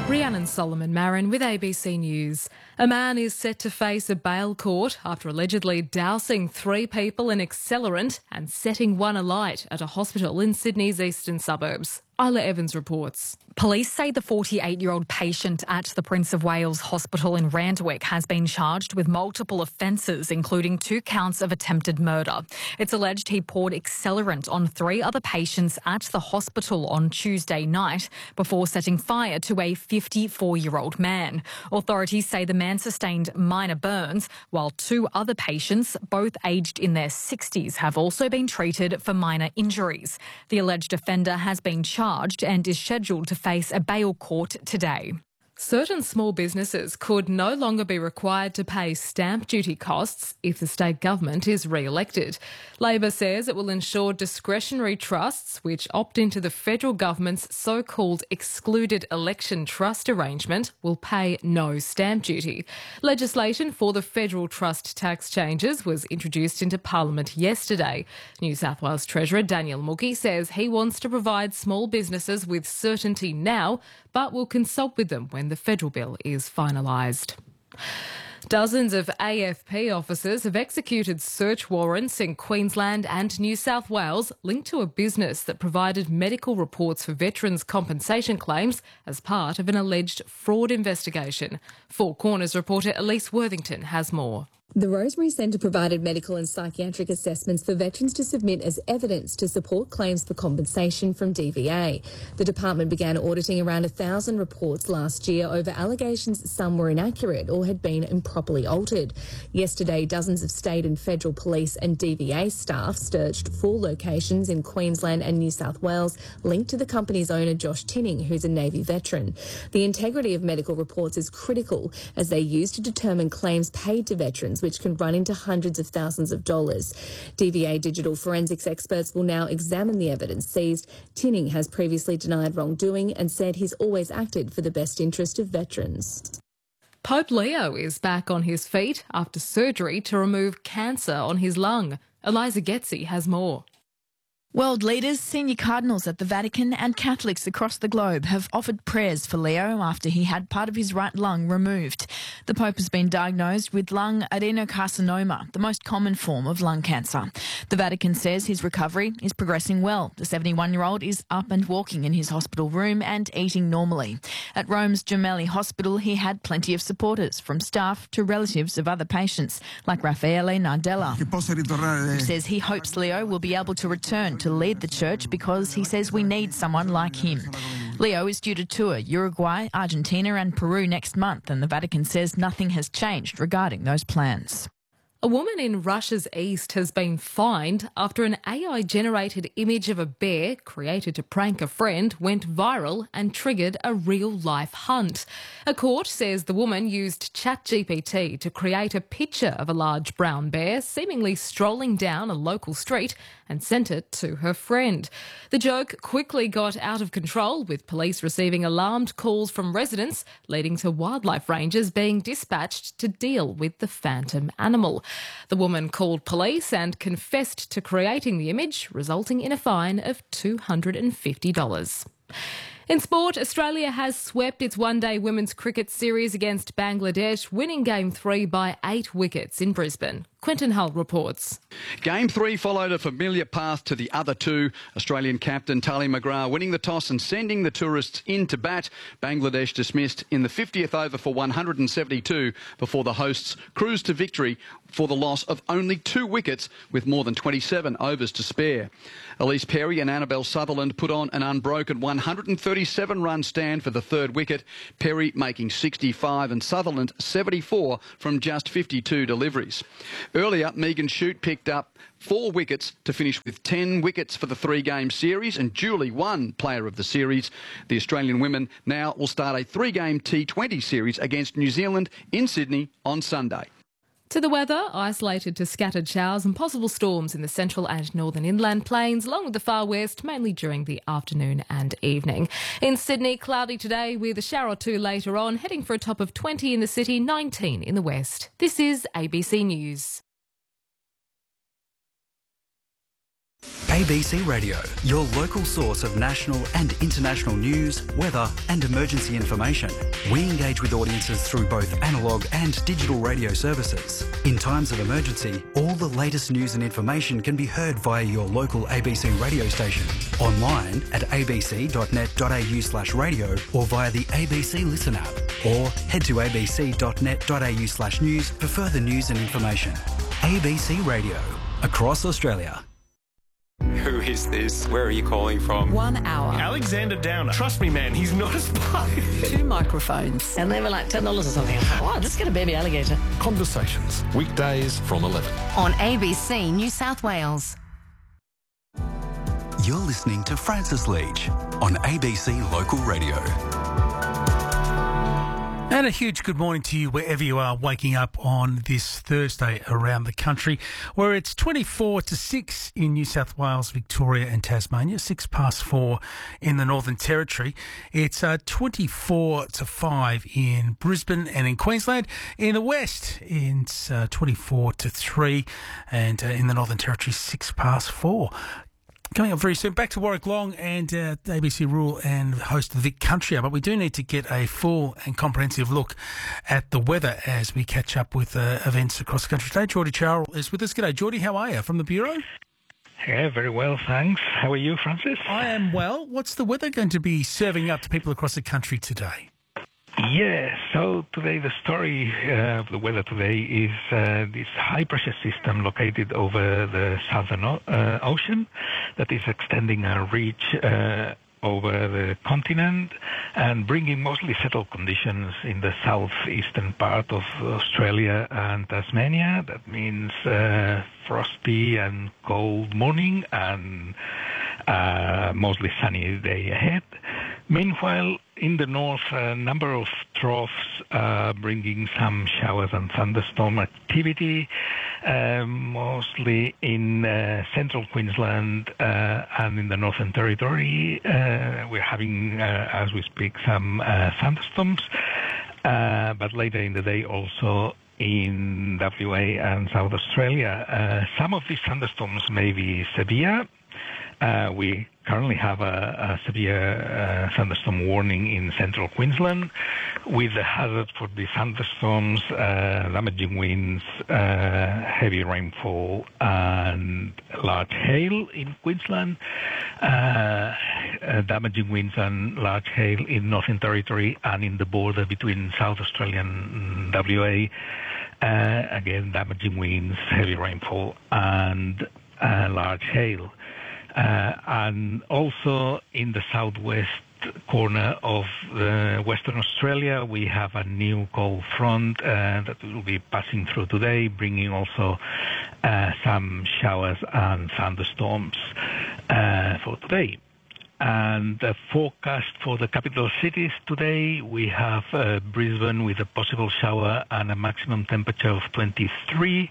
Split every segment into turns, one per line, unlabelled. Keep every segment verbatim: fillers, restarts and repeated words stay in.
Rhiannon Solomon Marin with A B C News. A man is set to face a bail court after allegedly dousing three people in accelerant and setting one alight at a hospital in Sydney's eastern suburbs. Isla Evans reports.
Police say the forty-eight-year-old patient at the Prince of Wales Hospital in Randwick has been charged with multiple offences, including two counts of attempted murder. It's alleged he poured accelerant on three other patients at the hospital on Tuesday night before setting fire to a fifty-four-year-old man. Authorities say the man sustained minor burns, while two other patients, both aged in their sixties, have also been treated for minor injuries. The alleged offender has been charged and is scheduled to face a bail court today.
Certain small businesses could no longer be required to pay stamp duty costs if the state government is re-elected. Labor says it will ensure discretionary trusts, which opt into the federal government's so-called excluded election trust arrangement, will pay no stamp duty. Legislation for the federal trust tax changes was introduced into Parliament yesterday. New South Wales Treasurer Daniel Mookhey says he wants to provide small businesses with certainty now, but will consult with them when the federal bill is finalised. Dozens of A F P officers have executed search warrants in Queensland and New South Wales linked to a business that provided medical reports for veterans' compensation claims as part of an alleged fraud investigation. Four Corners reporter Elise Worthington has more.
The Rosemary Centre provided medical and psychiatric assessments for veterans to submit as evidence to support claims for compensation from D V A. The department began auditing around a thousand reports last year over allegations some were inaccurate or had been improperly altered. Yesterday, dozens of state and federal police and D V A staff searched four locations in Queensland and New South Wales linked to the company's owner Josh Tinning, who's a Navy veteran. The integrity of medical reports is critical as they're used to determine claims paid to veterans, which can run into hundreds of thousands of dollars. D V A digital forensics experts will now examine the evidence seized. Tinning has previously denied wrongdoing and said he's always acted for the best interest of veterans.
Pope Leo is back on his feet after surgery to remove cancer on his lung. Eliza Getzi has more.
World leaders, senior cardinals at the Vatican and Catholics across the globe have offered prayers for Leo after he had part of his right lung removed. The Pope has been diagnosed with lung adenocarcinoma, the most common form of lung cancer. The Vatican says his recovery is progressing well. The seventy-one-year-old is up and walking in his hospital room and eating normally. At Rome's Gemelli Hospital, he had plenty of supporters, from staff to relatives of other patients, like Raffaele Nardella, who says he hopes Leo will be able to return to lead the church because he says we need someone like him. Leo is due to tour Uruguay, Argentina and Peru next month, and the Vatican says nothing has changed regarding those plans.
A woman in Russia's east has been fined after an A I-generated image of a bear created to prank a friend went viral and triggered a real-life hunt. A court says the woman used ChatGPT to create a picture of a large brown bear seemingly strolling down a local street and sent it to her friend. The joke quickly got out of control, with police receiving alarmed calls from residents, leading to wildlife rangers being dispatched to deal with the phantom animal. The woman called police and confessed to creating the image, resulting in a fine of two hundred fifty dollars. In sport, Australia has swept its one-day women's cricket series against Bangladesh, winning Game three by eight wickets in Brisbane. Quentin Hull reports.
Game three followed a familiar path to the other two. Australian captain Tali McGrath winning the toss and sending the tourists in to bat. Bangladesh dismissed in the fiftieth over for one hundred seventy-two before the hosts cruised to victory for the loss of only two wickets with more than twenty-seven overs to spare. Elise Perry and Annabelle Sutherland put on an unbroken one hundred thirty-seven run stand for the third wicket, Perry making sixty-five and Sutherland seventy-four from just fifty-two deliveries. Earlier, Megan Shute picked up four wickets to finish with ten wickets for the three-game series and duly won Player of the Series. The Australian women now will start a three-game T twenty series against New Zealand in Sydney on Sunday.
To the weather, isolated to scattered showers and possible storms in the central and northern inland plains, along with the far west, mainly during the afternoon and evening. In Sydney, cloudy today with a shower or two later on, heading for a top of twenty in the city, nineteen in the west. This is A B C News.
A B C Radio, your local source of national and international news, weather and emergency information. We engage with audiences through both analogue and digital radio services. In times of emergency, all the latest news and information can be heard via your local A B C radio station, online at abc.net.au slash radio or via the A B C Listen app, or head to abc.net.au slash news for further news and information. A B C Radio, across Australia.
Who is this? Where are you calling from?
One hour.
Alexander Downer. Trust me, man, he's not a spy.
Two microphones.
And they were like ten dollars or something. I was like, wow, let's get a baby alligator.
Conversations. Weekdays from eleven.
On A B C New South Wales.
You're listening to Francis Leach on A B C Local Radio.
And a huge good morning to you wherever you are waking up on this Thursday around the country, where it's twenty-four to six in New South Wales, Victoria and Tasmania, six past four in the Northern Territory. It's uh, twenty-four to five in Brisbane and in Queensland. In the West, it's uh, twenty-four to three, and uh, in the Northern Territory, six past four. Coming up very soon, back to Warwick Long and uh, A B C Rural and host of the Vic Country Hour, but we do need to get a full and comprehensive look at the weather as we catch up with uh, events across the country today. Geordie Charles is with us. G'day, Geordie. How are you from the Bureau?
Yeah, very well, thanks. How are you, Francis?
I am well. What's the weather going to be serving up to people across the country today?
Yeah, so today the story uh, of the weather today is uh, this high-pressure system located over the Southern o- uh, Ocean that is extending a reach uh, over the continent and bringing mostly settled conditions in the southeastern part of Australia and Tasmania. That means uh, frosty and cold morning and uh, mostly sunny day ahead. Meanwhile, in the north, a number of troughs uh, bringing some showers and thunderstorm activity, uh, mostly in uh, central Queensland uh, and in the Northern Territory. Uh, we're having, uh, as we speak, some uh, thunderstorms, uh, but later in the day also in W A and South Australia. Uh, some of these thunderstorms may be severe. Uh, we currently have a, a severe uh, thunderstorm warning in central Queensland, with the hazard for the thunderstorms, uh, damaging winds, uh, heavy rainfall, and large hail in Queensland, uh, uh, damaging winds and large hail in Northern Territory and in the border between South Australia and W A. Uh, again, damaging winds, heavy rainfall, and uh, large hail. Uh, and also in the southwest corner of uh, Western Australia, we have a new cold front uh, that will be passing through today, bringing also uh, some showers and thunderstorms uh, for today. And the forecast for the capital cities today, we have uh, Brisbane with a possible shower and a maximum temperature of twenty-three.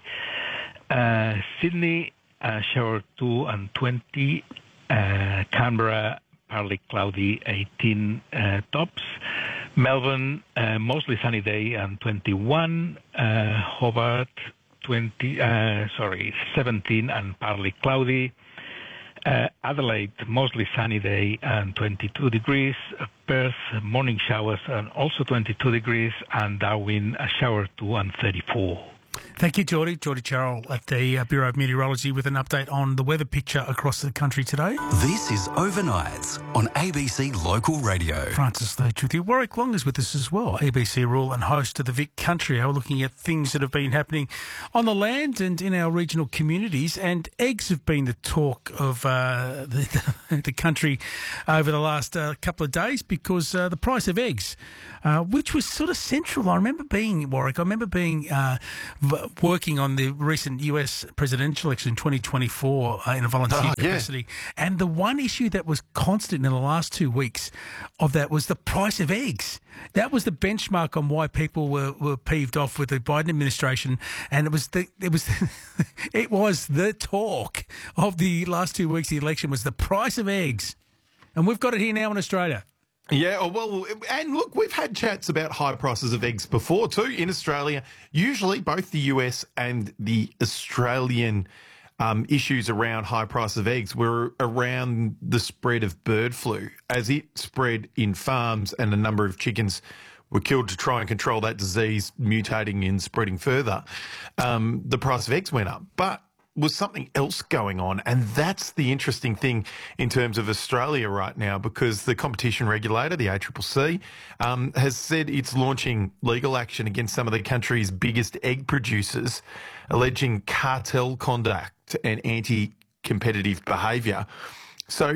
Uh, Sydney, Uh, shower two and twenty, uh, Canberra partly cloudy eighteen uh, tops, Melbourne uh, mostly sunny day and twenty-one, uh, Hobart twenty, uh, sorry seventeen and partly cloudy, uh, Adelaide mostly sunny day and twenty-two degrees, Perth morning showers and also twenty-two degrees, and Darwin a shower two and thirty-four.
Thank you, Geordie. Geordie Charles at the uh, Bureau of Meteorology with an update on the weather picture across the country today.
This is Overnights on A B C Local Radio.
Francis Leach with you. Warwick Long is with us as well, A B C Rural and host of the Vic Country Hour, looking at things that have been happening on the land and in our regional communities. And eggs have been the talk of uh, the, the country over the last uh, couple of days because uh, the price of eggs, uh, which was sort of central. I remember being in Warwick. I remember being uh, working on the recent U S presidential election in twenty twenty-four uh, in a volunteer oh, capacity. Yeah. And the one issue that was constant in the last two weeks of that was the price of eggs. That was the benchmark on why people were, were peeved off with the Biden administration. And it was the, it was, it was the talk of the last two weeks of the election was the price of eggs. And we've got it here now in Australia.
Yeah, oh, well, and look, we've had chats about high prices of eggs before too in Australia. Usually both the U S and the Australian um, issues around high price of eggs were around the spread of bird flu. As it spread in farms and a number of chickens were killed to try and control that disease mutating and spreading further, um, the price of eggs went up. But was something else going on, and that's the interesting thing in terms of Australia right now, because the competition regulator, the A C C C, um, has said it's launching legal action against some of the country's biggest egg producers, alleging cartel conduct and anti-competitive behaviour. So,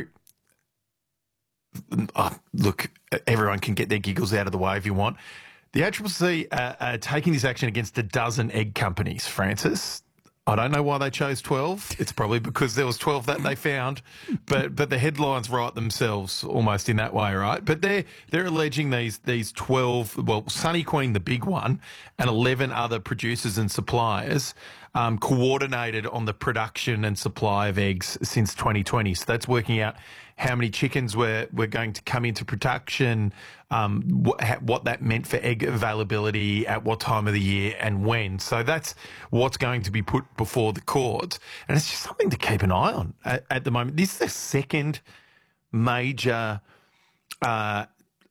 oh, look, everyone can get their giggles out of the way if you want. The A C C C uh, are taking this action against a dozen egg companies, Francis. I don't know why they chose twelve. It's probably because there was twelve that they found, but but the headlines write themselves almost in that way, right? But they're they're alleging these these twelve, well, Sunny Queen, the big one, and eleven other producers and suppliers um, coordinated on the production and supply of eggs since twenty twenty. So that's working out how many chickens were, were going to come into production, um, what, what that meant for egg availability, at what time of the year and when. So that's what's going to be put before the courts. And it's just something to keep an eye on at, at the moment. This is the second major uh,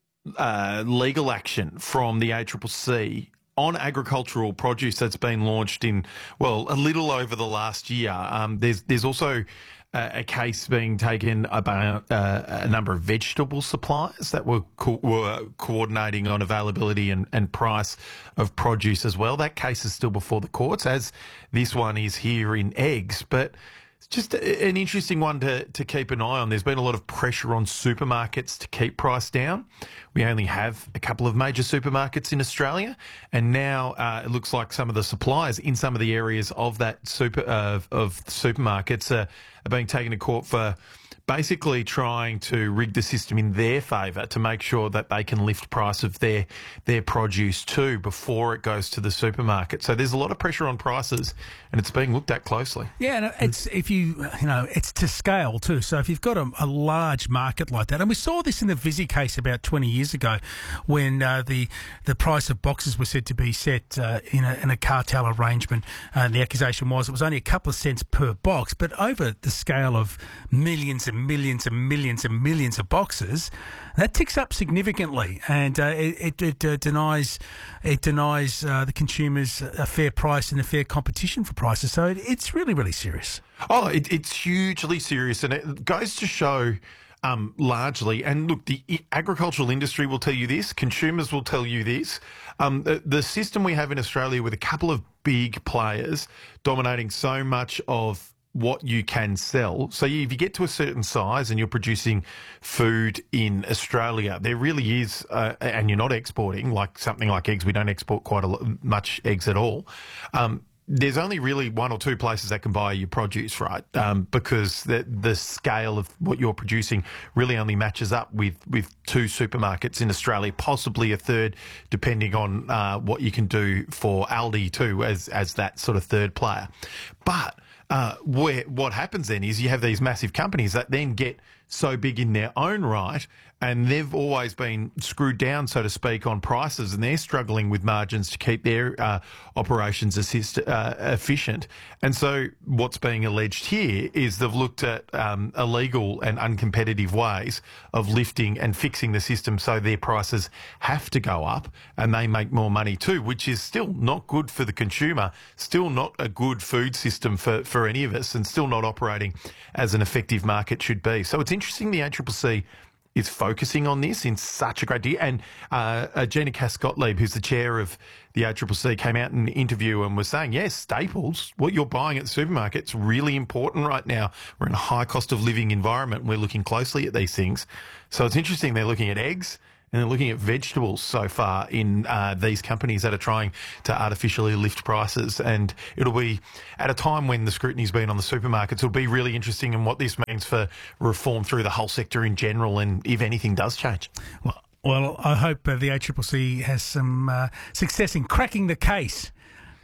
uh, legal action from the A C C C on agricultural produce that's been launched in, well, a little over the last year. Um, there's, there's also a case being taken about uh, a number of vegetable suppliers that were co- were coordinating on availability and, and price of produce as well. That case is still before the courts, as this one is here in eggs. But it's just a, an interesting one to, to keep an eye on. There's been a lot of pressure on supermarkets to keep price down. We only have a couple of major supermarkets in Australia, and now uh, it looks like some of the suppliers in some of the areas of that super uh, of supermarkets are, are being taken to court for basically trying to rig the system in their favour to make sure that they can lift price of their their produce too before it goes to the supermarket. So there's a lot of pressure on prices, and it's being looked at closely.
Yeah, and it's if you you know it's to scale too. So if you've got a, a large market like that, and we saw this in the Visy case about twenty years ago, when uh, the the price of boxes was said to be set uh, in, a, in a cartel arrangement, uh, and the accusation was it was only a couple of cents per box, but over the scale of millions and millions and millions and millions of boxes, that ticks up significantly, and uh, it, it, it uh, denies it denies uh, the consumers a fair price and a fair competition for prices. So it, it's really, really serious.
Oh, it, it's hugely serious, and it goes to show um, largely, and look, the agricultural industry will tell you this, consumers will tell you this, um, the, the system we have in Australia with a couple of big players dominating so much of what you can sell. So if you get to a certain size and you're producing food in Australia, there really is, uh, and you're not exporting, like something like eggs, we don't export quite a lot, much eggs at all. Um, there's only really one or two places that can buy your produce, right? Um, because the the scale of what you're producing really only matches up with, with two supermarkets in Australia, possibly a third, depending on uh, what you can do for Aldi too, as as that sort of third player. But Uh, where what happens then is you have these massive companies that then get so big in their own right, and they've always been screwed down, so to speak, on prices, and they're struggling with margins to keep their uh, operations assist, uh, efficient. And so what's being alleged here is they've looked at um, illegal and uncompetitive ways of lifting and fixing the system so their prices have to go up and they make more money too, which is still not good for the consumer, still not a good food system for, for any of us, and still not operating as an effective market should be. So it's interesting the A C C C is focusing on this in such a great deal. And uh, uh, Gina Cass-Gottlieb, who's the chair of the A C C C, came out in an interview and was saying, yes, staples, what you're buying at the supermarket, is really important right now. We're in a high cost of living environment. We're looking closely at these things. So it's interesting they're looking at eggs and they're looking at vegetables so far in uh, these companies that are trying to artificially lift prices. And it'll be at a time when the scrutiny's been on the supermarkets. It'll be really interesting in what this means for reform through the whole sector in general, and if anything does change.
Well, well I hope uh, the A C C C has some uh, success in cracking the case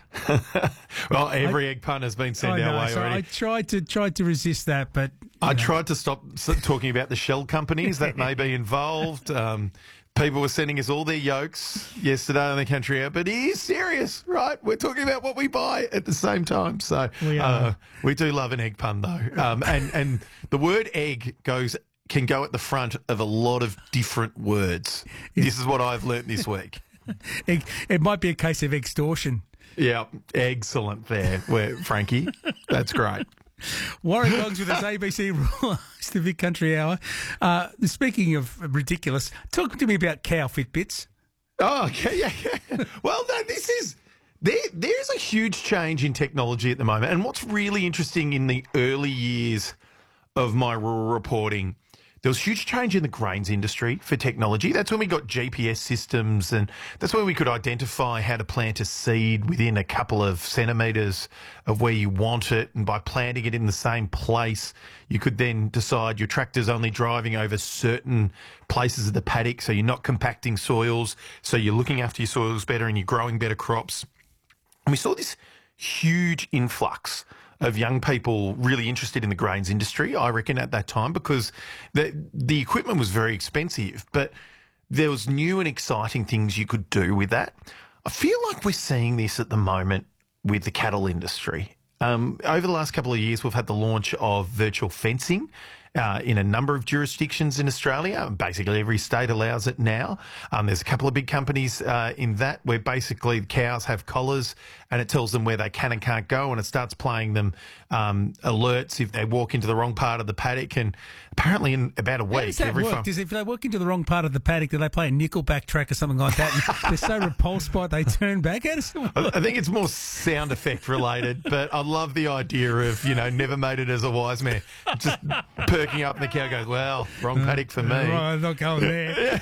Well, every
I,
egg pun has been sent
I
our
know,
way
so
already.
I tried to tried to resist that, but
I
know.
tried to stop s- talking about the shell companies that may be involved. Um, people were sending us all their yolks yesterday on the country out, but it is serious, right? We're talking about what we buy at the same time. So
we,
uh, we do love an egg pun, though. Um, and, and the word egg goes can go at the front of a lot of different words. This is what I've learnt this week.
It, it might be a case of extortion.
Yeah, excellent there, where, Frankie. That's great.
Warwick Longs with his A B C Ruler. It's the Vic Country Hour. Uh, speaking of ridiculous, talk to me about cow Fitbits.
Oh, okay, yeah, yeah. Well, no, this is there. There's a huge change in technology at the moment, and what's really interesting in the early years of my rural reporting, there was huge change in the grains industry for technology. That's when we got G P S systems, and that's where we could identify how to plant a seed within a couple of centimetres of where you want it. And by planting it in the same place, you could then decide your tractor's only driving over certain places of the paddock, so you're not compacting soils, so you're looking after your soils better and you're growing better crops. And we saw this huge influx of young people really interested in the grains industry, I reckon, at that time, because the the equipment was very expensive, but there was new and exciting things you could do with that. I feel like we're seeing this at the moment with the cattle industry. Um, over the last couple of years, we've had the launch of virtual fencing uh, in a number of jurisdictions in Australia. Basically, every state allows it now. Um, there's a couple of big companies uh, in that where basically the cows have collars and it tells them where they can and can't go, and it starts playing them um, alerts if they walk into the wrong part of the paddock. And apparently in about a week...
How does that
every
work?
farm-
Does if they walk into the wrong part of the paddock, do they play a Nickelback track or something like that? And they're so repulsed by it, they turn back at us?
I I think it's more sound effect related, but I love the idea of, you know, never made it as a wise man. Just perking up and the cow goes, well, wrong paddock for me.
Right, I'm not going there.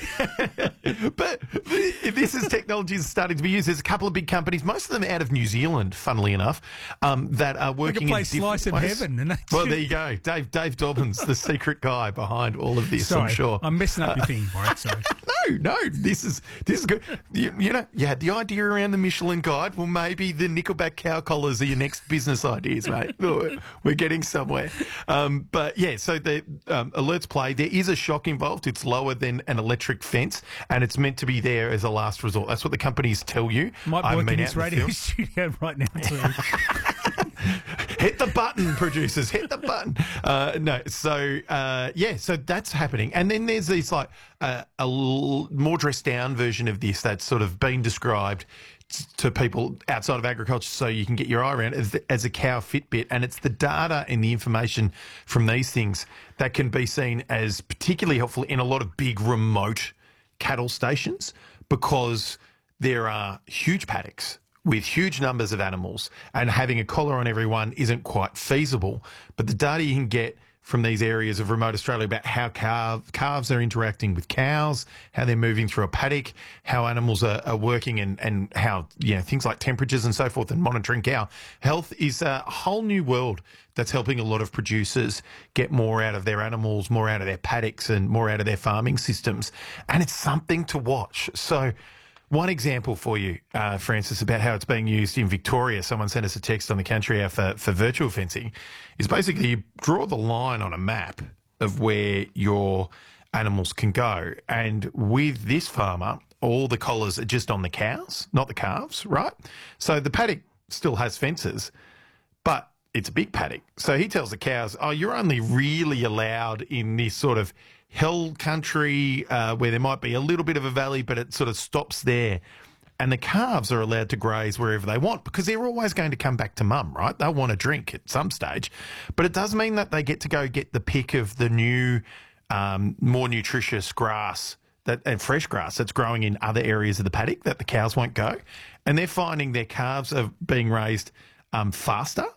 But if this is technology that's starting to be used, there's a couple of big companies, most of them out of New Zealand, funnily enough, um, that are working
play
in different
Slice of
ways.
Heaven, and they
Well,
do-
there you go. Dave Dave Dobbins, the secret guy behind all of this,
Sorry,
I'm sure.
I'm messing up your thing, Warwick, sorry.
No, no, this is this is good. You, you know, you had the idea around the Michelin Guide. Well, maybe the Nickelback cow collars are your next business ideas, mate. We're getting somewhere. Um, but yeah, so the um, alerts play. There is a shock involved. It's lower than an electric fence, and it's meant to be there as a last resort. That's what the companies tell you.
Might
I
be
haven't
working
been
this
out in the
radio
field.
studio right now, too.
Hit the button, producers. Hit the button. Uh, no, so uh, yeah, so that's happening, and then there's these like uh, a l- more dressed down version of this that's sort of been described t- to people outside of agriculture, so you can get your eye around it as, the, as a cow Fitbit, and it's the data and the information from these things that can be seen as particularly helpful in a lot of big remote cattle stations, because there are huge paddocks with huge numbers of animals, and having a collar on everyone isn't quite feasible. But the data you can get from these areas of remote Australia about how calf, calves are interacting with cows, how they're moving through a paddock, how animals are, are working, and, and how, you know, things like temperatures and so forth, and monitoring cow health is a whole new world that's helping a lot of producers get more out of their animals, more out of their paddocks, and more out of their farming systems. And it's something to watch. So one example for you, uh, Francis, about how it's being used in Victoria, someone sent us a text on the country hour for, for virtual fencing, is basically you draw the line on a map of where your animals can go. And with this farmer, all the collars are just on the cows, not the calves, right? So the paddock still has fences, but it's a big paddock. So he tells the cows, oh, you're only really allowed in this sort of hill country uh, where there might be a little bit of a valley, but it sort of stops there. And the calves are allowed to graze wherever they want, because they're always going to come back to mum, right? They'll want to drink at some stage. But it does mean that they get to go get the pick of the new, um, more nutritious grass that and fresh grass that's growing in other areas of the paddock that the cows won't go. And they're finding their calves are being raised um, faster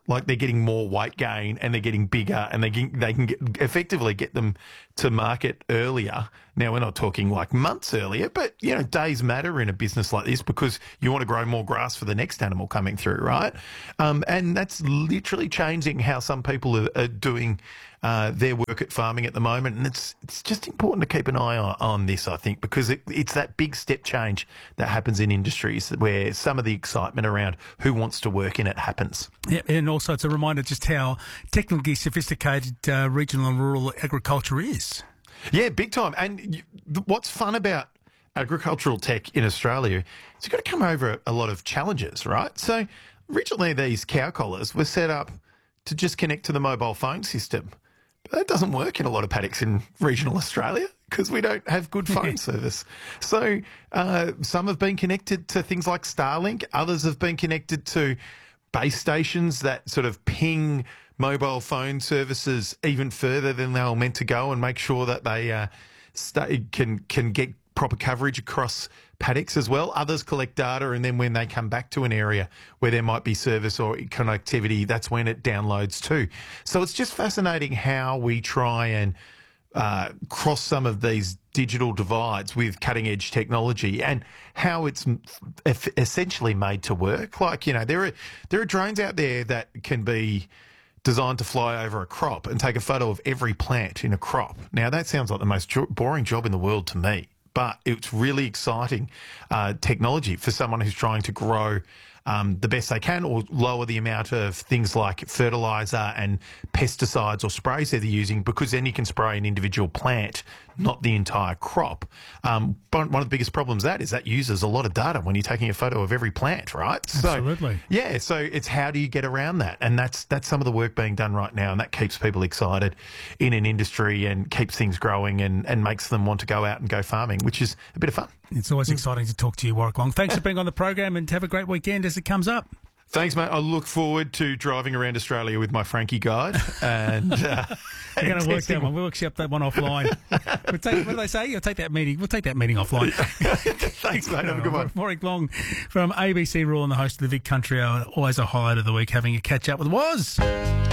Like they're getting more weight gain and they're getting bigger and they can, they can get, effectively get them to market earlier. Now, we're not talking like months earlier, but, you know, days matter in a business like this because you want to grow more grass for the next animal coming through, right? Um, and that's literally changing how some people are, are doing uh, their work at farming at the moment. And it's it's just important to keep an eye on, on this, I think, because it, it's that big step change that happens in industries where some of the excitement around who wants to work in it happens.
Yeah, and also it's a reminder just how technically sophisticated uh, regional and rural agriculture is.
Yeah, big time. And you, what's fun about agricultural tech in Australia is you've got to come over a lot of challenges, right? So originally these cow collars were set up to just connect to the mobile phone system. But that doesn't work in a lot of paddocks in regional Australia because we don't have good phone service. So uh, some have been connected to things like Starlink. Others have been connected to base stations that sort of ping mobile phone services even further than they were meant to go and make sure that they uh, stay, can can get proper coverage across paddocks as well. Others collect data, and then when they come back to an area where there might be service or connectivity, that's when it downloads too. So it's just fascinating how we try and uh, cross some of these digital divides with cutting-edge technology and how it's essentially made to work. Like, you know, there are there are drones out there that can be designed to fly over a crop and take a photo of every plant in a crop. Now, that sounds like the most jo- boring job in the world to me, but it's really exciting uh, technology for someone who's trying to grow um, the best they can or lower the amount of things like fertiliser and pesticides or sprays that they're using, because then you can spray an individual plant, not the entire crop. Um, but one of the biggest problems that is that uses a lot of data when you're taking a photo of every plant, right?
Absolutely.
So, yeah, so it's how do you get around that? And that's that's some of the work being done right now, and that keeps people excited in an industry and keeps things growing and, and makes them want to go out and go farming, which is a bit of fun.
It's always exciting to talk to you, Warwick Long. Thanks for being on the program and have a great weekend as it comes up.
Thanks, mate. I look forward to driving around Australia with my Frankie guide. And uh,
we're going to work that one. We'll accept that one offline. We'll take, what do they say? You'll take that meeting. We'll take that meeting offline.
Thanks, mate. Have a good one.
Warwick Long from A B C Rural and the host of the Vic Country Hour. Always a highlight of the week, having a catch up with Woz.